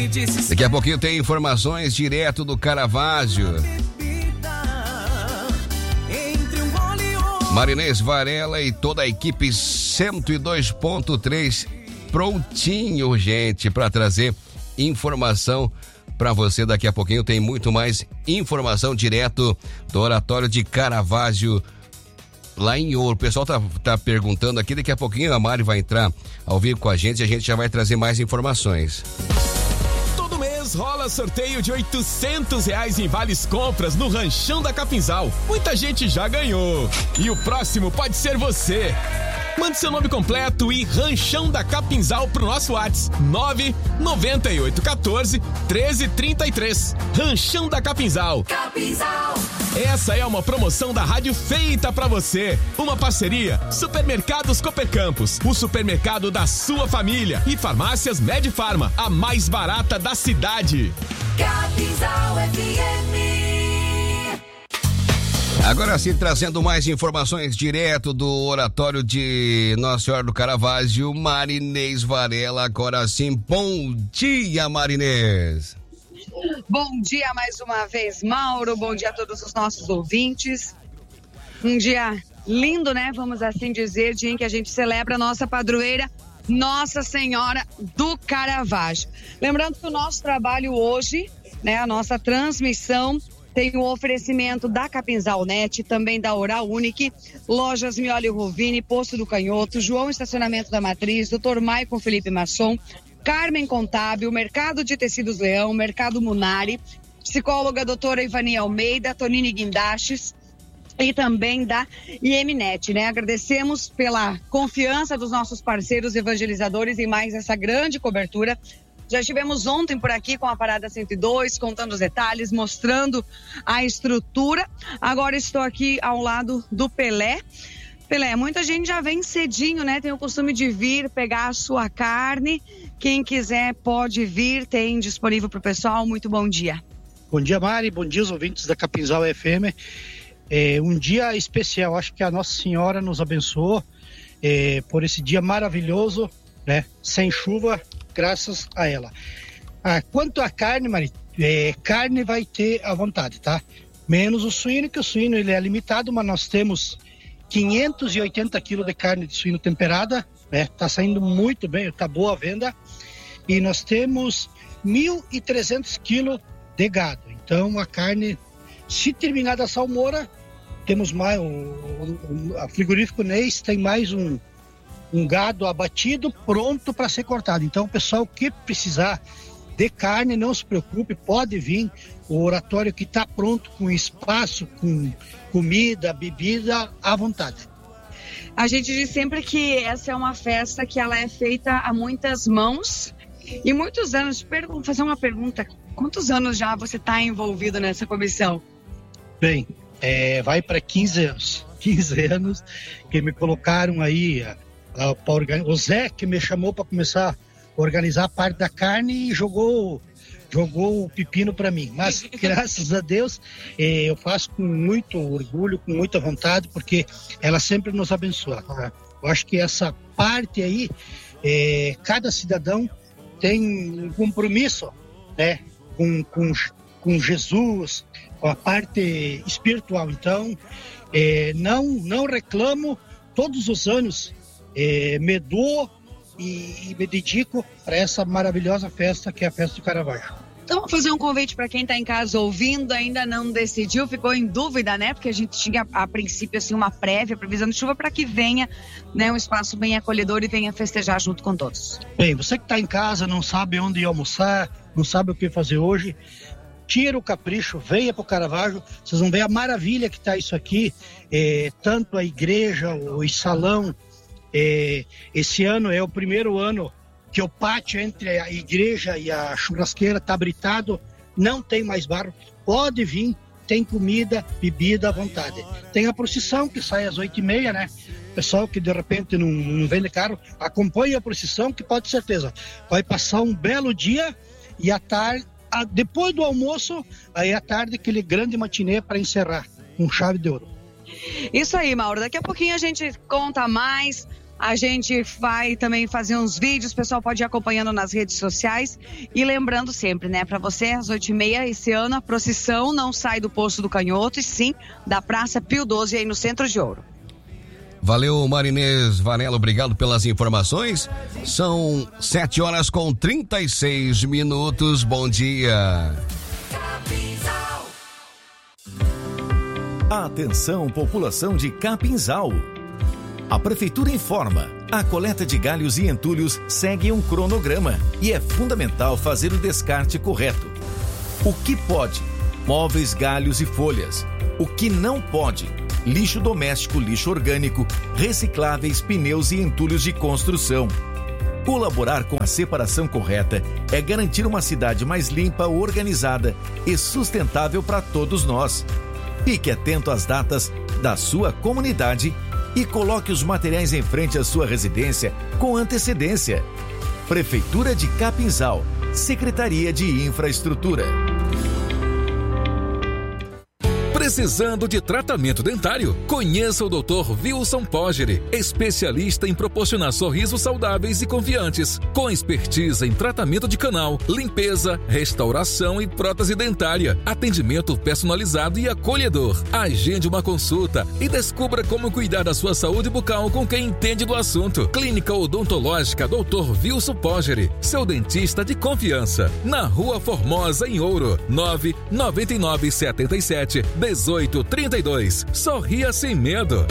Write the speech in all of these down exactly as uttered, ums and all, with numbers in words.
Daqui a pouquinho tem informações direto do Caravaggio. Marinês Varela e toda a equipe cento e dois ponto três prontinho, gente, para trazer informação para você. Daqui a pouquinho tem muito mais informação direto do Oratório de Caravaggio lá em Ouro. O pessoal tá, tá perguntando aqui, daqui a pouquinho a Mari vai entrar ao vivo com a gente e a gente já vai trazer mais informações. Todo mês rola sorteio de oitocentos reais em vales compras no Ranchão da Capinzal. Muita gente já ganhou. E o próximo pode ser você. Mande seu nome completo e Ranchão da Capinzal pro nosso WhatsApp nove nove oito um quatro treze trinta e três. Ranchão da Capinzal. Capinzal. Essa é uma promoção da rádio feita pra você. Uma parceria Supermercados Cooper Campos, o supermercado da sua família, e Farmácias Medifarma, a mais barata da cidade. Capinzal F M. Agora sim, trazendo mais informações direto do Oratório de Nossa Senhora do Caravaggio, Marinês Varela. Agora sim, bom dia, Marinês. Bom dia mais uma vez, Mauro. Bom dia a todos os nossos ouvintes. Um dia lindo, né? Vamos assim dizer, dia em que a gente celebra a nossa padroeira, Nossa Senhora do Caravaggio. Lembrando que o nosso trabalho hoje, né, a nossa transmissão, tem o oferecimento da Capinzal Net, também da Oral Unique, Lojas Mioli Rovini, Posto do Canhoto, João Estacionamento da Matriz, doutor Maicon Felipe Masson, Carmen Contábil, Mercado de Tecidos Leão, Mercado Munari, psicóloga doutora Ivani Almeida, Tonini Guindaches e também da I M Net, né? Agradecemos pela confiança dos nossos parceiros evangelizadores em mais essa grande cobertura. Já estivemos ontem por aqui com a Parada cento e dois, contando os detalhes, mostrando a estrutura. Agora estou aqui ao lado do Pelé. Pelé, muita gente já vem cedinho, né? Tem o costume de vir pegar a sua carne. Quem quiser pode vir, tem disponível para o pessoal. Muito bom dia. Bom dia, Mari. Bom dia, os ouvintes da Capinzal F M. É um dia especial. Acho que a Nossa Senhora nos abençoou é, por esse dia maravilhoso, né? Sem chuva, graças a ela. Ah, quanto à carne, Mari, é, carne vai ter à vontade, tá? Menos o suíno, que o suíno ele é limitado, mas nós temos quinhentos e oitenta quilos de carne de suíno temperada, né? Tá saindo muito bem, tá boa a venda. E nós temos mil e trezentos quilos de gado. Então a carne, se terminar da salmoura, temos mais, o, o, a frigorífico Neis tem mais um um gado abatido pronto para ser cortado. Então, o pessoal que precisar de carne, não se preocupe, pode vir. O oratório que está pronto, com espaço, com comida, bebida, à vontade. A gente diz sempre que essa é uma festa que ela é feita a muitas mãos e muitos anos. Vou fazer uma pergunta. Quantos anos já você está envolvido nessa comissão? Bem, é, vai para quinze anos. quinze anos que me colocaram aí... Uh, organi- o Zé que me chamou para começar a organizar a parte da carne e jogou, jogou o pepino para mim, mas graças a Deus eh, eu faço com muito orgulho, com muita vontade, porque ela sempre nos abençoa, tá? Eu acho que essa parte aí eh, cada cidadão tem um compromisso, né, com, com, com Jesus, com a parte espiritual. Então eh, não, não reclamo, todos os anos É, me dou e, e me dedico para essa maravilhosa festa que é a festa do Caravaggio. Então, vou fazer um convite para quem está em casa ouvindo, ainda não decidiu, ficou em dúvida, né? Porque a gente tinha, a princípio, assim, uma prévia previsão de chuva para que venha, né, um espaço bem acolhedor e venha festejar junto com todos. Bem, você que está em casa, não sabe onde ir almoçar, não sabe o que fazer hoje, tira o capricho, venha para o Caravaggio, vocês vão ver a maravilha que está isso aqui, é, tanto a igreja, o salão. É, esse ano é o primeiro ano que o pátio entre a igreja e a churrasqueira está habilitado, não tem mais barro, pode vir, tem comida, bebida à vontade. Tem a procissão que sai às oito e meia, né? Pessoal que de repente não, não vende carro, acompanhe a procissão que pode ter certeza, vai passar um belo dia e à tarde, a, depois do almoço, aí à tarde aquele grande matinê para encerrar com chave de ouro. Isso aí, Mauro, daqui a pouquinho a gente conta mais A gente vai também fazer uns vídeos, o pessoal pode ir acompanhando nas redes sociais. E lembrando sempre, né, para você, às oito e meia, esse ano, a procissão não sai do Poço do Canhoto, e sim da Praça Pio doze, aí no Centro de Ouro. Valeu, Marinês Varela, obrigado pelas informações. São sete horas com trinta e seis minutos. Bom dia. Atenção, população de Capinzal. A Prefeitura informa, a coleta de galhos e entulhos segue um cronograma e é fundamental fazer o descarte correto. O que pode? Móveis, galhos e folhas. O que não pode? Lixo doméstico, lixo orgânico, recicláveis, pneus e entulhos de construção. Colaborar com a separação correta é garantir uma cidade mais limpa, organizada e sustentável para todos nós. Fique atento às datas da sua comunidade e coloque os materiais em frente à sua residência com antecedência. Prefeitura de Capinzal, Secretaria de Infraestrutura. Precisando de tratamento dentário? Conheça o doutor Wilson Pogere, especialista em proporcionar sorrisos saudáveis e confiantes, com expertise em tratamento de canal, limpeza, restauração e prótese dentária, atendimento personalizado e acolhedor. Agende uma consulta e descubra como cuidar da sua saúde bucal com quem entende do assunto. Clínica Odontológica doutor Wilson Pogere, seu dentista de confiança. Na Rua Formosa, em Ouro, nove nove nove sete sete dezoito trinta e dois. Sorria sem medo.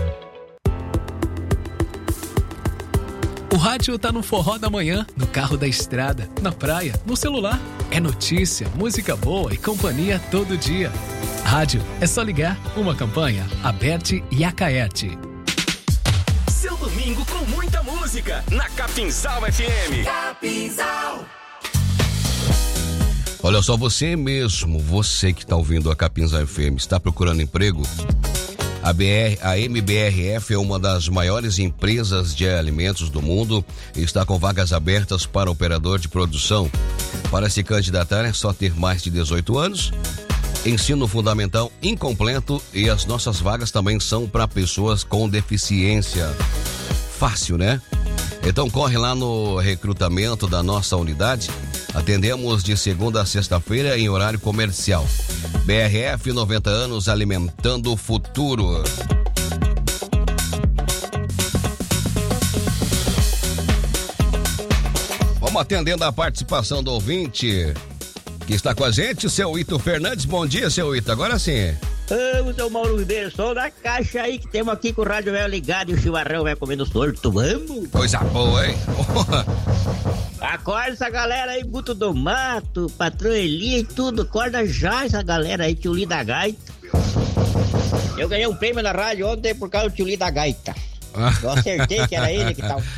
O rádio tá no forró da manhã, no carro da estrada, na praia, no celular. É notícia, música boa e companhia todo dia. Rádio, é só ligar. Uma campanha, Aberte e Acaerte. Seu domingo com muita música, na Capinzal F M. Capinzal. Olha só, você mesmo, você que está ouvindo a Capinzal F M, está procurando emprego? A, B R, a M B R F é uma das maiores empresas de alimentos do mundo e está com vagas abertas para operador de produção. Para se candidatar é só ter mais de dezoito anos, ensino fundamental incompleto, e as nossas vagas também são para pessoas com deficiência. Fácil, né? Então corre lá no recrutamento da nossa unidade. Atendemos de segunda a sexta-feira em horário comercial. B R F, noventa anos, alimentando o futuro. Vamos atendendo a participação do ouvinte que está com a gente, seu Ito Fernandes. Bom dia, seu Ito. Agora sim. Vamos, seu Mauro Ribeiro, só da caixa aí que temos aqui com o rádio velho ligado e o chimarrão vai comendo torto, vamos? Coisa boa, hein? Acorda essa galera aí, Guto do Mato, Patrão Eli e tudo, acorda já essa galera aí, tio Li da Gaita. Eu ganhei um prêmio na rádio ontem por causa do tio Li da Gaita. Eu acertei que era ele que tal.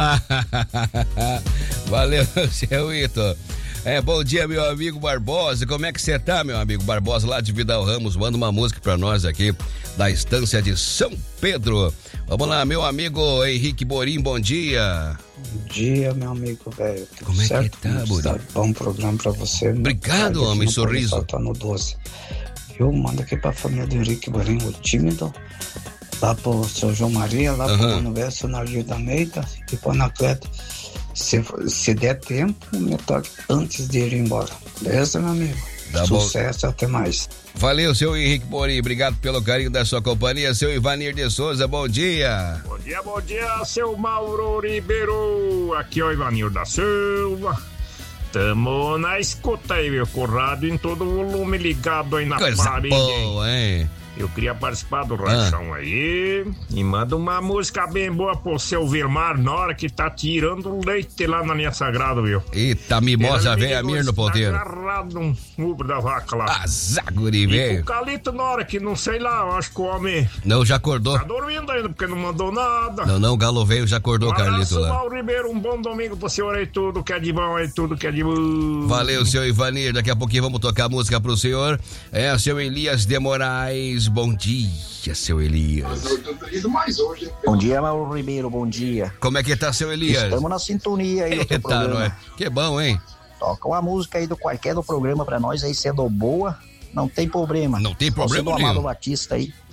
Valeu, seu Ito. É, bom dia, meu amigo Barbosa. Como é que você tá, meu amigo Barbosa, lá de Vidal Ramos? Manda uma música pra nós aqui da Estância de São Pedro. Vamos lá, meu amigo Henrique Borim, bom dia. Bom dia, meu amigo, velho. Como é certo? que tá, Borim? Bom programa pra você. Obrigado, homem, sorriso. Tá no doze. Eu mando aqui pra família do Henrique Borim, o tímido. Lá pro seu João Maria, lá uhum. pro Mano Verso, na Gil da Meida e pro Anacleto. Se, se der tempo, me toque antes de ir embora. Beleza, meu amigo? Tá Sucesso, bom. Até mais. Valeu, seu Henrique Borim. Obrigado pelo carinho da sua companhia. Seu Ivanir de Souza, bom dia. Bom dia, bom dia, seu Mauro Ribeiro. Aqui é o Ivanir da Silva. Tamo na escuta aí, meu, com o rádio em todo volume ligado aí na Coisa parede. Boa, hein? Eu queria participar do ranchão ah. aí. E manda uma música bem boa pro seu Vilmar na hora que tá tirando leite lá na linha sagrada, viu? Eita, mimosa velha a mir no ponteiro. Tá agarrado um ubo da vaca lá. Azaguri, velho. E o Calito na hora que não sei lá, eu acho que o homem... Não, já acordou. Tá dormindo ainda porque não mandou nada. Não, não, o Galo veio, já acordou, um Carlito lá. Mauro Ribeiro, um bom domingo pro senhor aí, tudo que é de bom aí, tudo que é de bom. Valeu, seu Ivanir. Daqui a pouquinho vamos tocar a música pro senhor. É, seu Elias de Moraes. Bom dia, seu Elias. Bom dia, Mauro Ribeiro, bom dia. Como é que tá, seu Elias? Estamos na sintonia aí do teu tá, programa. Não é? Que bom, hein? Toca uma música aí do qualquer do programa pra nós aí, sendo boa, não tem problema. Não tem problema nenhum. nenhum. Amado Batista aí.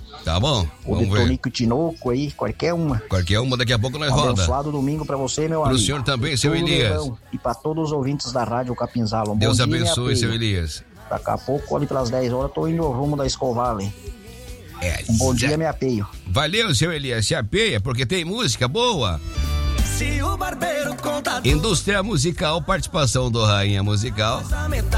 Tá bom. O de Tonico Tinoco aí, qualquer uma. Qualquer uma, daqui a pouco nós roda. Abençoado domingo pra você, meu Pro amigo. Pro senhor também, seu Tudo Elias. Leão. E pra todos os ouvintes da Rádio Capinzal. Um Deus bom dia, abençoe, seu Elias. Daqui a pouco, ali pelas dez horas, tô indo ao rumo da Escovale. É, um bom já... dia, me apeio. Valeu, seu Elias. Se apeia, porque tem música boa. Se o barbeiro conta... Indústria musical, participação do Rainha Musical.